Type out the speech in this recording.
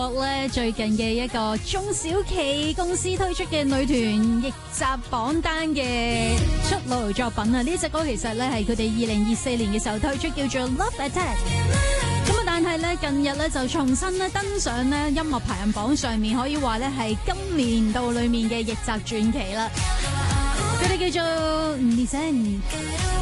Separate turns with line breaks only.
咧最近嘅一個中小企公司推出嘅女團逆襲榜單嘅出爐作品啊！呢隻歌其實咧係佢哋2024年嘅時候推出，叫做 Love Attack。咁啊，但係咧近日咧就重新咧登上咧音樂排行榜上面，可以話咧係今年度裏面嘅逆襲傳奇啦。佢哋叫做 Listen。